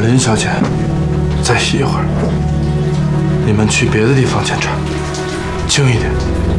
任小姐，再洗一会儿。你们去别的地方检查，轻一点。